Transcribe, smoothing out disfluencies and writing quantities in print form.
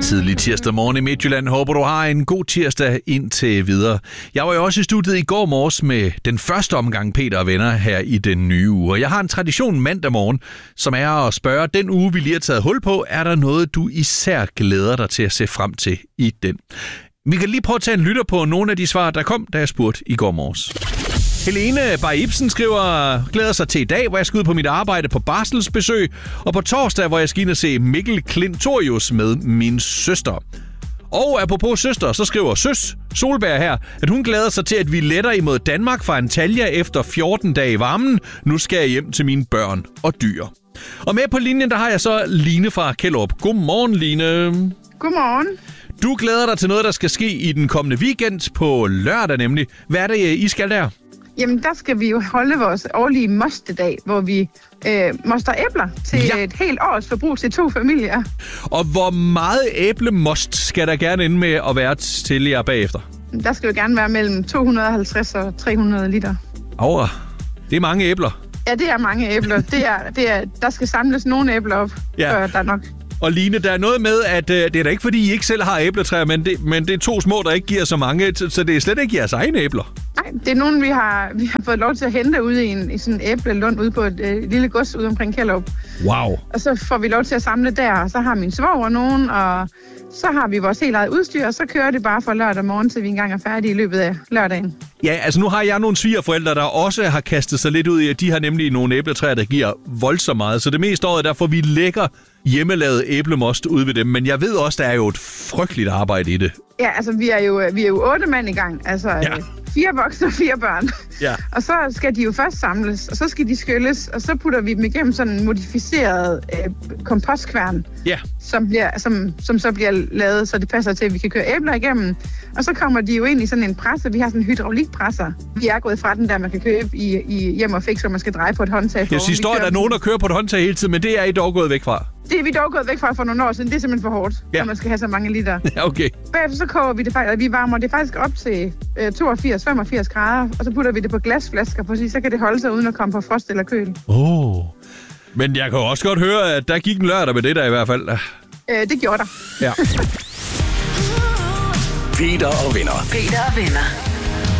Tidlig tirsdag morgen i Midtjylland. Håber du har en god tirsdag indtil videre. Jeg var jo også i studiet i går morges med den første omgang Peter og venner her i den nye uge. Og jeg har en tradition mandag morgen, som er at spørge den uge, vi lige har taget hul på. Er der noget, du især glæder dig til at se frem til i den? Vi kan lige prøve at tage en lytter på nogle af de svar, der kom, da jeg spurgte i går morges. Helene Bay Ibsen skriver, glæder sig til i dag, hvor jeg skal ud på mit arbejde på barselsbesøg, og på torsdag, hvor jeg skal ind og se Mikkel Klintorius med min søster. Og apropos søster, så skriver Søs Solberg her, at hun glæder sig til, at vi letter imod Danmark fra Antalya efter 14 dage i varmen. Nu skal jeg hjem til mine børn og dyr. Og med på linjen, der har jeg så Line fra Kjellerup. Godmorgen, Line. Godmorgen. Du glæder dig til noget, der skal ske i den kommende weekend på lørdag nemlig. Hvad er det, I skal der? Jamen, der skal vi jo holde vores årlige mostedag, hvor vi moster æbler til et helt års forbrug til 2 familier. Og hvor meget æblemost skal der gerne ende med at være til jer bagefter? Der skal jo gerne være mellem 250 og 300 liter. Det er mange æbler. Ja, det er mange æbler. Der skal samles nogle æbler op, før der er nok. Og Line, der er noget med, at det er da ikke, fordi I ikke selv har æbletræer, men det er 2 små, der ikke giver så mange, så det er slet ikke jeres egne æbler. Nej, det er nogen, vi har fået lov til at hente ude i sådan en æblelund ude på et lille gods ude omkring Kjellerup. Wow. Og så får vi lov til at samle der, og så har min svoger nogen, og så har vi vores helt eget udstyr, og så kører det bare fra lørdag morgen, til vi engang er færdige i løbet af lørdagen. Ja, altså nu har jeg nogle svigerforældre, der også har kastet sig lidt ud i, at de har nemlig nogle æbletræer, der giver voldsomt meget. Så det meste året, der får vi lækker hjemmelavet æblemost ud ved dem. Men jeg ved også, der er jo et frygteligt arbejde i det. Ja, altså vi er jo 8 mand i gang. Altså 4 voksne og 4 børn. Ja. Og så skal de jo først samles, og så skal de skylles, og så putter vi dem igennem sådan en modificeret kompostkværn, som så bliver lavet, så det passer til, at vi kan køre æbler igennem. Og så kommer de jo ind i sådan en presser. Vi har sådan en hydraulikpresser. Vi er gået fra den der, man kan købe i Hjem og Fix, hvor man skal dreje på et håndtag. Jeg synes, der er nogen, der kører på et håndtag hele tiden, men det er I dog gået væk fra. Det er vi dog gået væk fra for nogle år siden. Det er simpelthen for hårdt, når man skal have så mange liter. Ja, okay. Bagefter så koger vi det faktisk, vi varmer det faktisk op til 82-85 grader, og så putter vi det på glasflasker, for så kan det holde sig uden at komme på frost eller køl. Men jeg kan jo også godt høre, at der gik en lørdag med det der i hvert fald. Det gjorde der. Ja. Peter og venner.